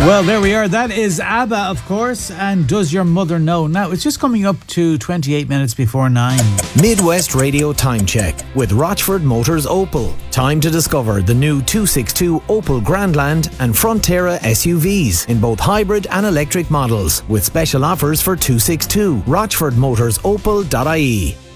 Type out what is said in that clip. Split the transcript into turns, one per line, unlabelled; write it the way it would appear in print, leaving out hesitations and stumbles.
Well, there we are. That is ABBA, of course, and Does Your Mother Know? Now, it's just coming up to 28 minutes before 9.
Midwest Radio Time Check with Rochford Motors Opel. Time to discover the new 262 Opel Grandland and Frontera SUVs in both hybrid and electric models with special offers for 262. RochfordMotorsOpel.ie.